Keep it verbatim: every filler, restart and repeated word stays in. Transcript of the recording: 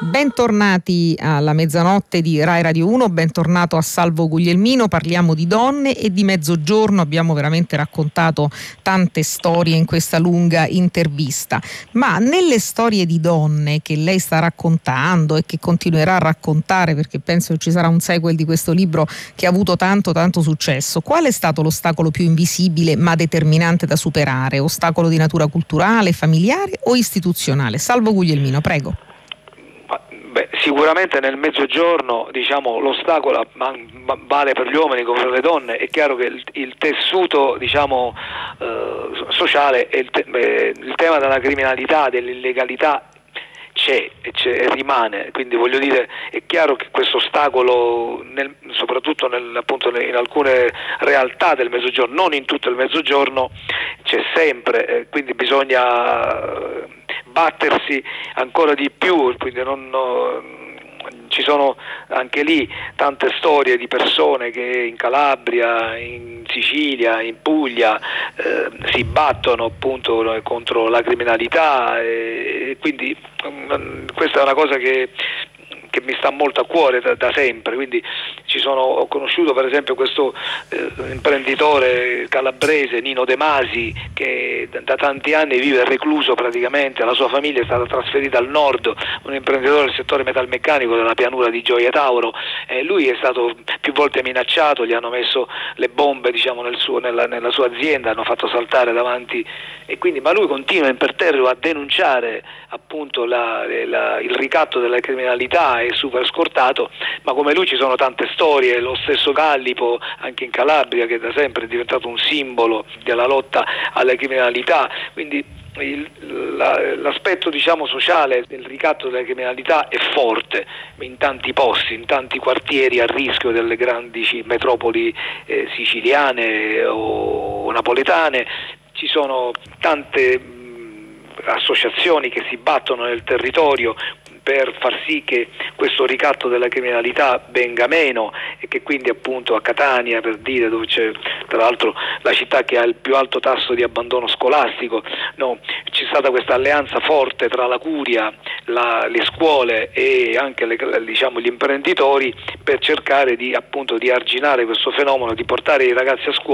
Bentornati alla mezzanotte di Rai Radio uno, bentornato a Salvo Guglielmino. Parliamo di donne e di mezzogiorno, abbiamo veramente raccontato tante storie in questa lunga intervista, ma nelle storie di donne che lei sta raccontando e che continuerà a raccontare, perché penso che ci sarà un sequel di questo libro che ha avuto tanto tanto successo, qual è stato l'ostacolo più invisibile ma determinante da superare? Ostacolo di natura culturale, familiare o istituzionale? Salvo Guglielmino, prego. Beh, sicuramente nel mezzogiorno, diciamo, l'ostacolo ma, ma vale per gli uomini come per le donne. È chiaro che il, il tessuto, diciamo, eh, sociale e il, te, beh, il tema della criminalità, dell'illegalità c'è e, c'è e rimane, quindi voglio dire, è chiaro che questo ostacolo nel, soprattutto nel, appunto in alcune realtà del mezzogiorno, non in tutto il mezzogiorno, c'è sempre, eh, quindi bisogna battersi ancora di più, quindi non, no, ci sono anche lì tante storie di persone che in Calabria, in Sicilia, in Puglia eh, si battono appunto contro la criminalità e, e quindi um, questa è una cosa che che mi sta molto a cuore da, da sempre, quindi ci sono, ho conosciuto per esempio questo eh, imprenditore calabrese Nino De Masi che da, da tanti anni vive recluso praticamente, la sua famiglia è stata trasferita al nord, un imprenditore del settore metalmeccanico della pianura di Gioia Tauro, e lui è stato più volte minacciato, gli hanno messo le bombe, diciamo, nel suo, nella, nella sua azienda, hanno fatto saltare davanti, e quindi, ma lui continua imperterrito a denunciare appunto la, la, il ricatto della criminalità, è super scortato, ma come lui ci sono tante storie, lo stesso Gallipo anche in Calabria che da sempre è diventato un simbolo della lotta alla criminalità, quindi il, la, l'aspetto, diciamo, sociale del ricatto della criminalità è forte in tanti posti, in tanti quartieri a rischio delle grandi metropoli eh, siciliane o napoletane. Ci sono tante mh, associazioni che si battono nel territorio per far sì che questo ricatto della criminalità venga meno e che quindi appunto a Catania, per dire, dove c'è tra l'altro la città che ha il più alto tasso di abbandono scolastico, no, c'è stata questa alleanza forte tra la curia, la, le scuole e anche le, diciamo, gli imprenditori per cercare di appunto di arginare questo fenomeno, di portare i ragazzi a scuola